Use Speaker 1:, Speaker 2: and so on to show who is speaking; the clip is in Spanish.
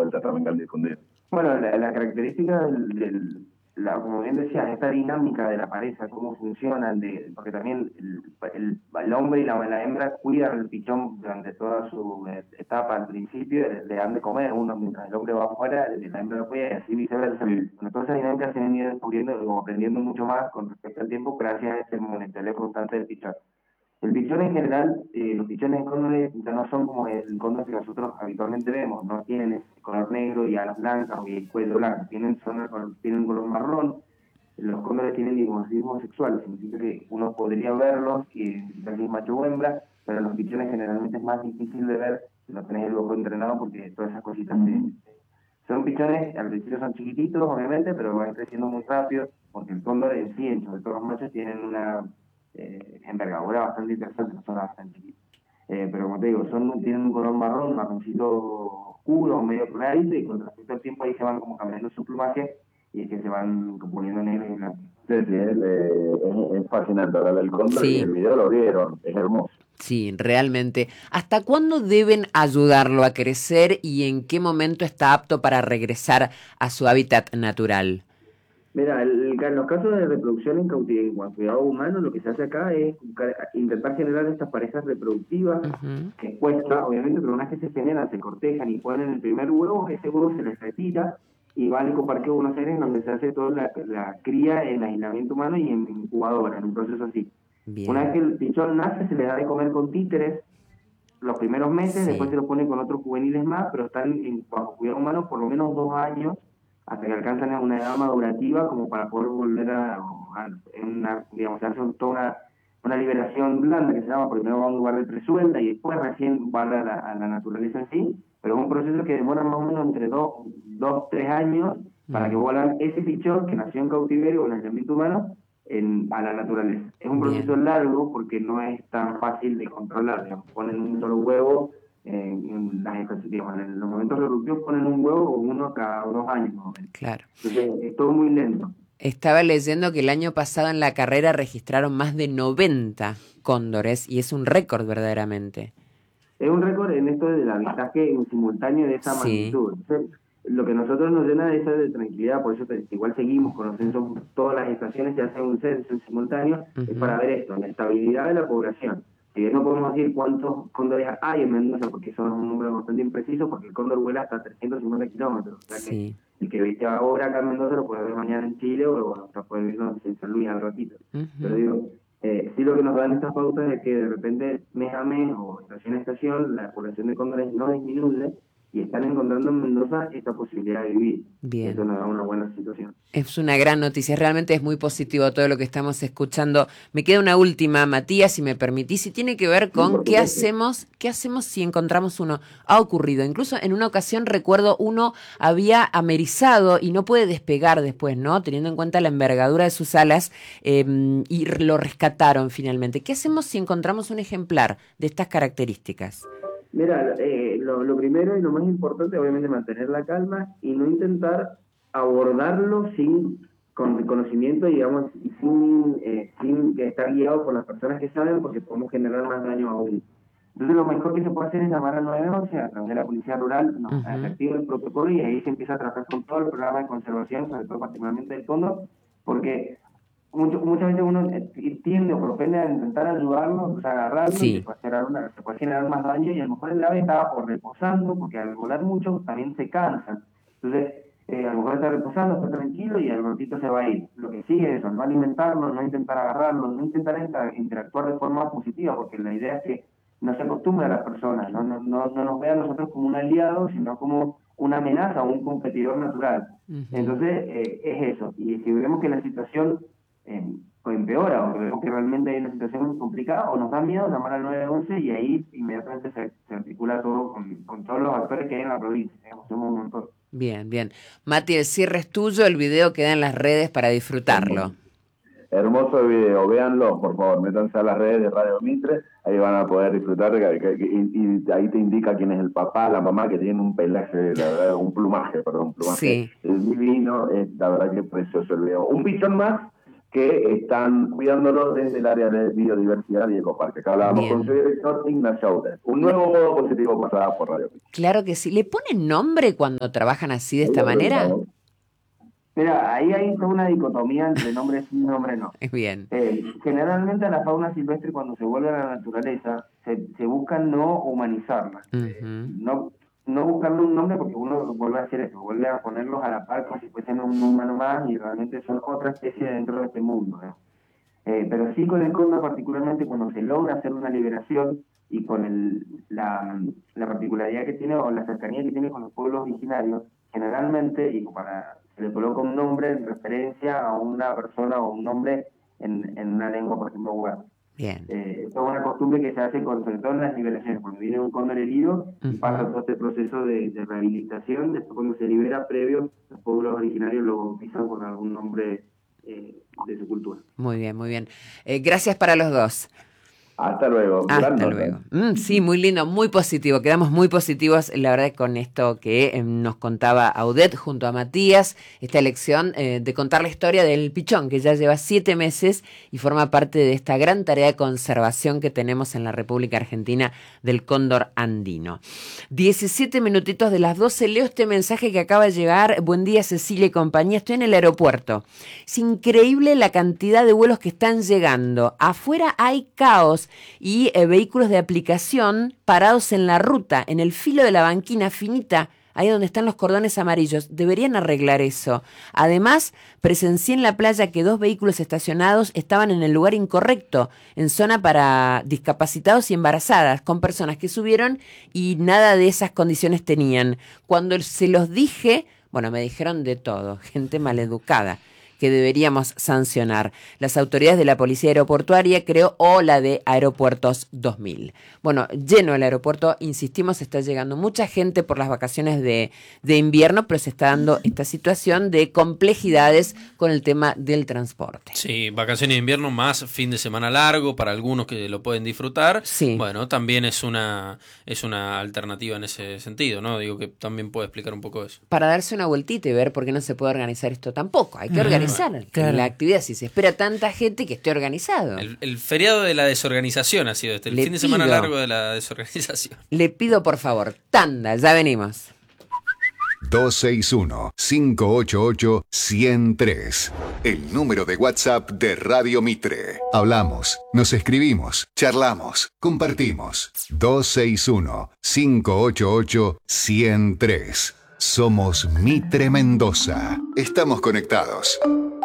Speaker 1: vuelta también al difundir.
Speaker 2: Bueno, la característica como bien decías, esta dinámica de la pareja, cómo funcionan, porque también el hombre y la hembra cuidan el pichón durante toda su etapa al principio, le dan de comer uno mientras el hombre va afuera, la hembra lo cuida y así viceversa. Entonces esa dinámica se han ido descubriendo o aprendiendo mucho más con respecto al tiempo gracias a este monitoreo constante del pichón. El pichón en general, los pichones de cóndores ya no son como el cóndor que nosotros habitualmente vemos, no tienen ese color negro y alas blancas y el cuello blanco, tienen un color marrón. Los cóndores tienen dimorfismo sexual, significa que uno podría verlos y identificar si es macho o hembra, pero los pichones generalmente es más difícil de ver si no tenés el ojo entrenado porque todas esas cositas son pichones, al principio son chiquititos obviamente, pero van creciendo muy rápido porque el cóndor en sí, sobre todo los machos, tienen una envergadura bastante interesante, no son bastante chiquitos. Pero como te digo, tienen un color marroncito oscuro, medio clarito, y con respecto al tiempo ahí se van como cambiando su plumaje y es que se van poniendo negros y blancos.
Speaker 1: Sí, es fascinante, ¿verdad? El cóndor, sí. El video lo vieron, es hermoso.
Speaker 3: Sí, realmente. ¿Hasta cuándo deben ayudarlo a crecer y en qué momento está apto para regresar a su hábitat natural?
Speaker 2: Mira, en los casos de reproducción en cuidado humano, lo que se hace acá es intentar generar estas parejas reproductivas, que cuesta, obviamente, pero una vez que se generan, se cortejan y ponen el primer huevo, ese huevo se les retira y va al Ecoparque Buenos Aires, donde se hace toda la cría en aislamiento humano y en incubadora, en un proceso así. Bien. Una vez que el pichón nace, se le da de comer con títeres los primeros meses, sí. Después se lo pone con otros juveniles más, pero están bajo cuidado humano por lo menos 2 años, hasta que alcanzan una edad madurativa como para poder volver digamos, se hace toda una liberación blanda que se llama, primero va a un lugar de presuelta y después recién va a la naturaleza en sí, pero es un proceso que demora más o menos entre 2-3 años para que vuelvan ese pichón que nació en cautiverio o en aislamiento humano a la naturaleza. Es un proceso largo porque no es tan fácil de controlar, digamos, ponen un solo huevo. En los momentos reproductivos ponen un huevo o uno cada 2 años más o menos.
Speaker 3: Claro.
Speaker 2: Entonces es todo muy lento.
Speaker 3: Estaba leyendo que el año pasado en la carrera registraron más de 90 cóndores y es un récord verdaderamente.
Speaker 2: Es un récord en esto del avistaje en simultáneo de esa magnitud. Entonces, lo que nosotros nos llena de esa de tranquilidad, por eso igual seguimos con los censos, todas las estaciones se hacen un censo en simultáneo, es para ver esto, la estabilidad de la población. Si bien no podemos decir cuántos cóndores hay en Mendoza, porque son un número bastante impreciso, porque el cóndor vuela hasta 350 kilómetros. O sea que el que viste ahora acá en Mendoza lo puede ver mañana en Chile o hasta puede verlo en San Luis al ratito. Pero digo, sí lo que nos dan estas pautas es que de repente mes a mes o estación a estación la población de cóndores no disminuye y están encontrando en Mendoza esta posibilidad de vivir.
Speaker 3: Bien.
Speaker 2: Eso nos da una buena situación.
Speaker 3: Es una gran noticia, realmente es muy positivo todo lo que estamos escuchando. Me queda una última, Matías, si me permitís, y tiene que ver con qué hacemos si encontramos uno. Ha ocurrido, incluso en una ocasión recuerdo uno había amerizado y no puede despegar después, ¿no? Teniendo en cuenta la envergadura de sus alas, y lo rescataron finalmente. ¿Qué hacemos si encontramos un ejemplar de estas características?
Speaker 2: Mira, lo primero y lo más importante, obviamente, mantener la calma y no intentar abordarlo con conocimiento, digamos, y sin estar guiado por las personas que saben, porque podemos generar más daño aún. Entonces, lo mejor que se puede hacer es llamar al 911 a través de la Policía Rural, activa el protocolo y ahí se empieza a trabajar con todo el programa de conservación, sobre todo particularmente del cóndor, porque muchas veces uno tiende o propende a intentar ayudarlo, o sea, agarrarlo, y se puede generar más daño, y a lo mejor el ave estaba reposando, porque al volar mucho también se cansa. Entonces, a lo mejor está reposando, está tranquilo y al ratito se va a ir. Lo que sigue es eso, no alimentarlo, no intentar agarrarlo, no intentar interactuar de forma positiva, porque la idea es que no se acostumbre a las personas, no nos vean nosotros como un aliado, sino como una amenaza o un competidor natural. Entonces, es eso. Y si vemos que la situación o empeora, o vemos que realmente hay una situación complicada, o nos da miedo, llamar al 911 y ahí inmediatamente se articula todo con todos los actores que hay en la provincia. Somos un montón.
Speaker 3: Bien, bien. Mati, el cierre es tuyo, el video queda en las redes para disfrutarlo.
Speaker 1: Hermoso video, véanlo, por favor, métanse a las redes de Radio Mitre, ahí van a poder disfrutar, y ahí te indica quién es el papá, la mamá, que tiene un pelaje, la verdad, un plumaje
Speaker 3: sí.
Speaker 1: divino, la verdad que precioso el video. Un pichón más, que están cuidándolo desde el área de biodiversidad y ecoparque. Acá hablábamos
Speaker 3: Bien.
Speaker 1: con su director, Ignacio Audet. Un nuevo modo positivo pasada por Radio Mitre.
Speaker 3: Claro que sí. ¿Le ponen nombre cuando trabajan así de esta manera?
Speaker 2: Mira, ahí hay toda una dicotomía entre nombre sí y nombre no.
Speaker 3: Es bien.
Speaker 2: Generalmente a la fauna silvestre, cuando se vuelve a la naturaleza, se busca no humanizarla. No buscarle un nombre, porque uno vuelve a hacer eso, vuelve a ponerlos a la par como si fuesen un humano más, y realmente son otra especie dentro de este mundo, ¿no? Pero sí con el cóndor, particularmente cuando se logra hacer una liberación y con la particularidad que tiene o la cercanía que tiene con los pueblos originarios, generalmente, y se le coloca un nombre en referencia a una persona o un nombre en una lengua, por ejemplo, huarpe.
Speaker 3: Bien.
Speaker 2: Esto es una costumbre que se hace sobre todo en las liberaciones, cuando viene un cóndor herido y pasa todo este proceso de rehabilitación. Después, cuando se libera previo, los pueblos originarios lo bautizan con algún nombre de su cultura.
Speaker 3: Muy bien, muy bien. Gracias para los dos.
Speaker 1: Hasta luego.
Speaker 3: Hasta luego. Sí, muy lindo, muy positivo. Quedamos muy positivos, la verdad, con esto que nos contaba Audet junto a Matías, esta elección de contar la historia del pichón, que ya lleva 7 meses y forma parte de esta gran tarea de conservación que tenemos en la República Argentina del cóndor andino. 17 minutitos de las 12. Leo este mensaje que acaba de llegar. Buen día, Cecilia y compañía. Estoy en el aeropuerto. Es increíble la cantidad de vuelos que están llegando. Afuera hay caos y vehículos de aplicación parados en la ruta, en el filo de la banquina finita, ahí donde están los cordones amarillos. Deberían arreglar eso. Además, presencié en la playa que 2 vehículos estacionados estaban en el lugar incorrecto, en zona para discapacitados y embarazadas, con personas que subieron y nada de esas condiciones tenían. Cuando se los dije, bueno, me dijeron de todo, gente maleducada, que deberíamos sancionar. Las autoridades de la Policía Aeroportuaria, creo, o la de Aeropuertos 2000. Bueno, lleno el aeropuerto, insistimos, está llegando mucha gente por las vacaciones de invierno, pero se está dando esta situación de complejidades con el tema del transporte.
Speaker 4: Sí, vacaciones de invierno más fin de semana largo para algunos que lo pueden disfrutar.
Speaker 3: Sí.
Speaker 4: Bueno, también es una alternativa en ese sentido, ¿no? Digo que también puede explicar un poco eso.
Speaker 3: Para darse una vueltita y ver por qué no se puede organizar esto tampoco. Hay que organizar
Speaker 5: claro.
Speaker 3: la actividad. Si se espera tanta gente, que esté organizado.
Speaker 4: El feriado de la desorganización ha sido el fin de semana largo de la desorganización.
Speaker 3: Le pido, por favor, tanda, ya venimos.
Speaker 6: 261-588-103. El número de WhatsApp de Radio Mitre. Hablamos, nos escribimos, charlamos, compartimos. 261-588-103. Somos Mitre Mendoza. Estamos conectados.